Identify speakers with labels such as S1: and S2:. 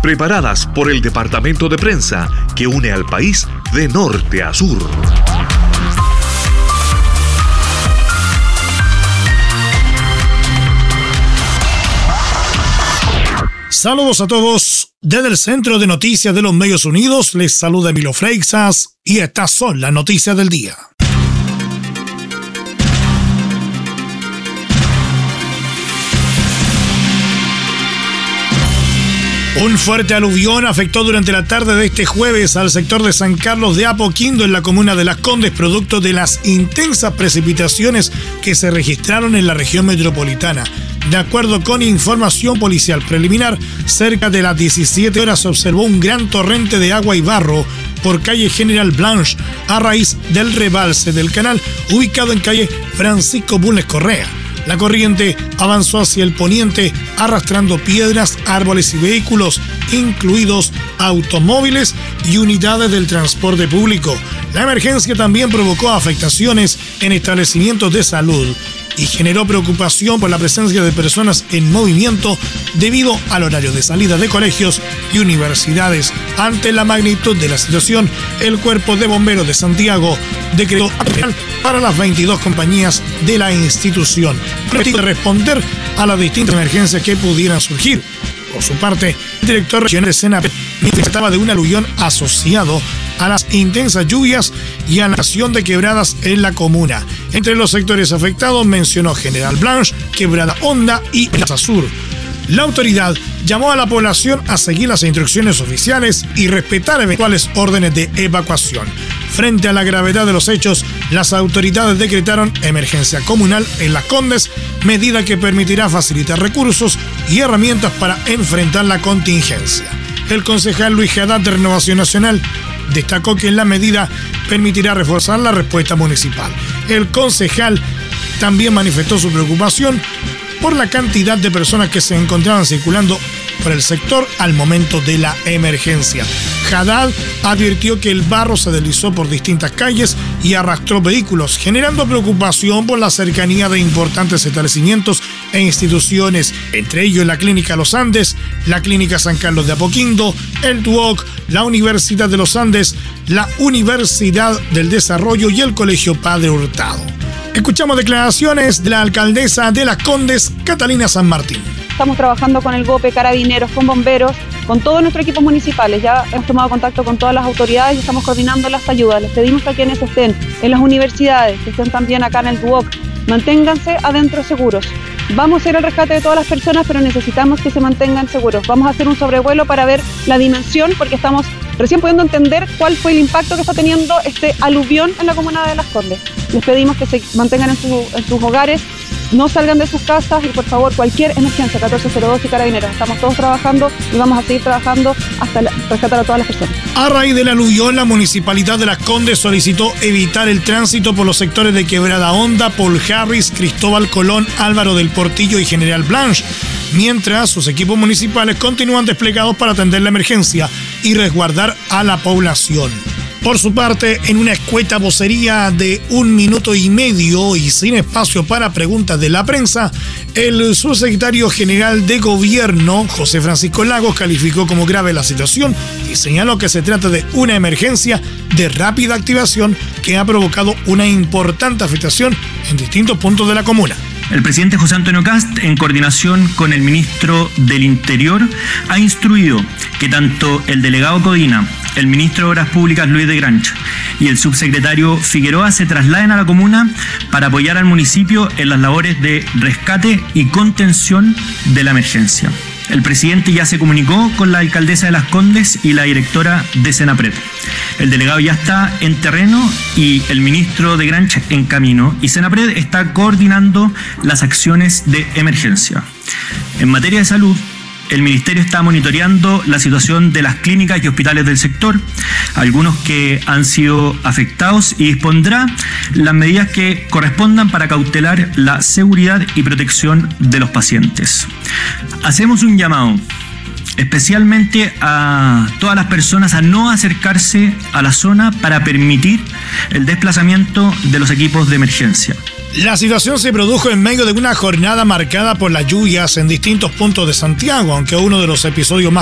S1: preparadas por el departamento de prensa que une al país de norte a sur.
S2: Saludos a todos. Desde el Centro de Noticias de los Medios Unidos les saluda Emilio Freixas y estas son las noticias del día. Un fuerte aluvión afectó durante la tarde de este jueves al sector de San Carlos de Apoquindo en la comuna de Las Condes, producto de las intensas precipitaciones que se registraron en la región metropolitana. De acuerdo con información policial preliminar, cerca de las 17 horas se observó un gran torrente de agua y barro por calle General Blanche a raíz del rebalse del canal ubicado en calle Francisco Bulnes Correa. La corriente avanzó hacia el poniente arrastrando piedras, árboles y vehículos, incluidos automóviles y unidades del transporte público. La emergencia también provocó afectaciones en establecimientos de salud y generó preocupación por la presencia de personas en movimiento debido al horario de salida de colegios y universidades. Ante la magnitud de la situación, el Cuerpo de Bomberos de Santiago decretó para las 22 compañías de la institución de responder a las distintas emergencias que pudieran surgir. Por su parte, el director regional de Senapred manifestaba de un aluvión asociado a las intensas lluvias y a la acción de quebradas en la comuna. Entre los sectores afectados mencionó General Blanche, Quebrada Honda y Plaza Sur. La autoridad llamó a la población a seguir las instrucciones oficiales y respetar eventuales órdenes de evacuación. Frente a la gravedad de los hechos, las autoridades decretaron emergencia comunal en Las Condes, medida que permitirá facilitar recursos y herramientas para enfrentar la contingencia. El concejal Luis Haddad de Renovación Nacional destacó que la medida permitirá reforzar la respuesta municipal. El concejal también manifestó su preocupación por la cantidad de personas que se encontraban circulando por el sector al momento de la emergencia. Haddad advirtió que el barro se deslizó por distintas calles y arrastró vehículos, generando preocupación por la cercanía de importantes establecimientos e instituciones, entre ellos la Clínica Los Andes, la Clínica San Carlos de Apoquindo, el TUOC, la Universidad de los Andes, la Universidad del Desarrollo y el Colegio Padre Hurtado. Escuchamos declaraciones de la alcaldesa de Las Condes, Catalina San Martín.
S3: Estamos trabajando con el GOPE, carabineros, con bomberos, con todos nuestros equipos municipales. Ya hemos tomado contacto con todas las autoridades y estamos coordinando las ayudas. Les pedimos a quienes estén en las universidades, que estén también acá en el TUOC, manténganse adentro seguros. Vamos a hacer el rescate de todas las personas, pero necesitamos que se mantengan seguros. Vamos a hacer un sobrevuelo para ver la dimensión, porque estamos recién pudiendo entender cuál fue el impacto que está teniendo este aluvión en la comuna de Las Condes. Les pedimos que se mantengan en sus hogares, no salgan de sus casas y por favor cualquier emergencia, 1402 y carabineros. Estamos todos trabajando y vamos a seguir trabajando hasta rescatar a todas las personas.
S2: A raíz del aluvión, la Municipalidad de Las Condes solicitó evitar el tránsito por los sectores de Quebrada Honda, Paul Harris, Cristóbal Colón, Álvaro del Portillo y General Blanche, mientras sus equipos municipales continúan desplegados para atender la emergencia y resguardar a la población. Por su parte, en una escueta vocería de 1 minuto y medio y sin espacio para preguntas de la prensa, el subsecretario general de Gobierno, José Francisco Lagos, calificó como grave la situación y señaló que se trata de una emergencia de rápida activación que ha provocado una importante afectación en distintos puntos de la comuna.
S4: El presidente José Antonio Kast, en coordinación con el ministro del Interior, ha instruido que tanto el delegado Codina, el ministro de Obras Públicas Luis de Grancha y el subsecretario Figueroa se trasladen a la comuna para apoyar al municipio en las labores de rescate y contención de la emergencia. El presidente ya se comunicó con la alcaldesa de Las Condes y la directora de Senapred. El delegado ya está en terreno y el ministro de Grancha en camino, y Senapred está coordinando las acciones de emergencia. En materia de salud, el Ministerio está monitoreando la situación de las clínicas y hospitales del sector, algunos que han sido afectados, y dispondrá las medidas que correspondan para cautelar la seguridad y protección de los pacientes. Hacemos un llamado especialmente a todas las personas a no acercarse a la zona para permitir el desplazamiento de los equipos de emergencia.
S2: La situación se produjo en medio de una jornada marcada por las lluvias en distintos puntos de Santiago, aunque uno de los episodios más